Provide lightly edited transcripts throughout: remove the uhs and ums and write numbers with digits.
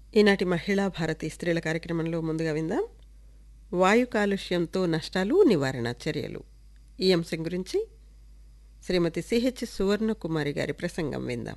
ఈనాటి మహిళా భారతి స్త్రీల కార్యక్రమంలో ముందుగా విందాం వాయు కాలుష్యంతో నష్టాలు నివారణ చర్యలు ఈ అంశం గురించి శ్రీమతి సిహెచ్ సువర్ణకుమారి గారి ప్రసంగం విందాం.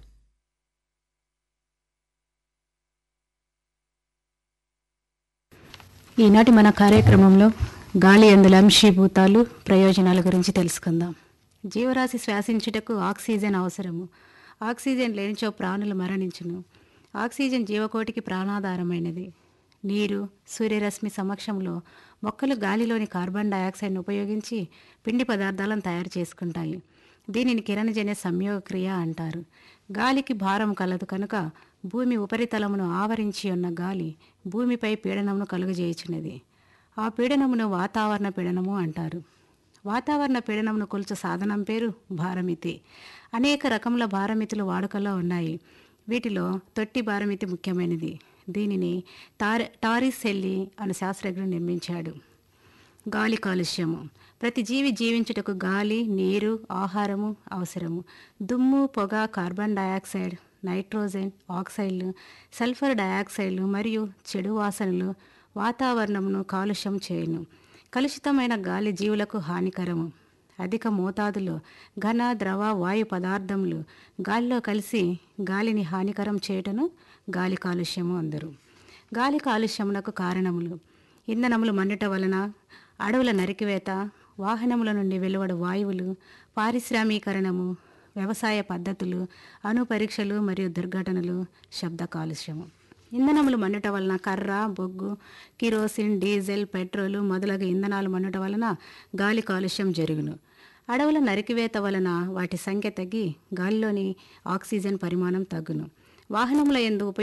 ఈనాటి మన కార్యక్రమంలో గాలి అందుల అంశీభూతాలు ప్రయోజనాల గురించి తెలుసుకుందాం. జీవరాశి శ్వాసించుటకు ఆక్సిజన్ అవసరము. ఆక్సిజన్ లేనిచో ప్రాణులు మరణించును. ఆక్సిజన్ జీవకోటికి ప్రాణాధారమైనది. నీరు, సూర్యరశ్మి సమక్షంలో మొక్కలు గాలిలోని కార్బన్ డయాక్సైడ్ను ఉపయోగించి పిండి పదార్థాలను తయారు చేసుకుంటాయి. దీనిని కిరణజన్య సంయోగక్రియ అంటారు. గాలికి భారం కలదు కనుక భూమి ఉపరితలమును ఆవరించి ఉన్న గాలి భూమిపై పీడనమును కలుగజేయుచున్నది. ఆ పీడనమును వాతావరణ పీడనము అంటారు. వాతావరణ పీడనమును కొలుచు సాధనం పేరు భారమితి. అనేక రకముల భారమితులు వాడుకలో ఉన్నాయి. వీటిలో తొట్టి భారమితి ముఖ్యమైనది. దీనిని టారిసెల్లి అనే శాస్త్రజ్ఞుడు నిర్మించాడు. గాలి కాలుష్యము. ప్రతి జీవి జీవించుటకు గాలి, నీరు, ఆహారము అవసరము. దుమ్ము, పొగ, కార్బన్ డయాక్సైడ్, నైట్రోజన్ ఆక్సైడ్లు, సల్ఫర్ డయాక్సైడ్లు మరియు చెడు వాసనలు వాతావరణమును కాలుష్యం చేయును. కలుషితమైన గాలి జీవులకు హానికరము. అధిక మోతాదులో ఘన, ద్రవ, వాయు పదార్థములు గాలిలో కలిసి గాలిని హానికరం చేయుటను గాలి కాలుష్యము అందరు. గాలి కాలుష్యమునకు కారణములు: ఇంధనములు మండుట వలన, అడవుల నరికివేత, వాహనముల నుండి వెలువడు వాయువులు, పారిశ్రామీకరణము, వ్యవసాయ పద్ధతులు, అణు పరీక్షలు మరియు దుర్ఘటనలు, శబ్ద కాలుష్యము. ఇంధనములు మండుట వలన కర్ర, బొగ్గు, కిరోసిన్, డీజిల్, పెట్రోలు మొదలగు ఇంధనాలు మండుట వలన గాలి కాలుష్యం జరుగును. అడవుల నరికివేత వలన వాటి సంఖ్య తగ్గి గాలిలోని ఆక్సిజన్ పరిమాణం తగ్గును. వాహనముల యందు